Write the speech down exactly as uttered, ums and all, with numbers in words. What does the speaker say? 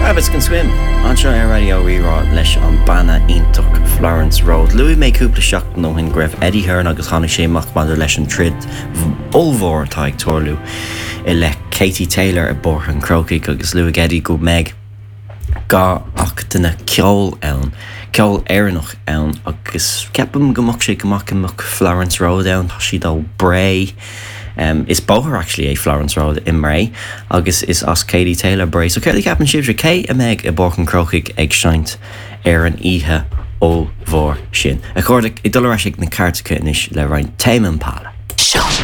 Rabbits can swim. Anseo ar radio rírá leis an banna iontoch Florence Road. Louis mé cúpla seach nó hin greibh Eddie Hearn agus tháinig sé amach maidir leis an trid olmhór atá ag tuairliú i le Katie Taylor a Borthan Crocaigh agus Louis Eddie go méid gá ach duna ceol ann, ceol éireannach ann agus ceapam gomach sé gomach amach Florence Road ann, tá si dá Bray. Um, is bóthar actually é Florence Road in Murray agus is as Katie Taylor Bray. So Kelly Captain Shivra Kay a meg a Borthan Crocaigh ag shint ar an ihe ó bhór sin. A chuirde i dul raibh na cartacha inis le roinn Tame Impala.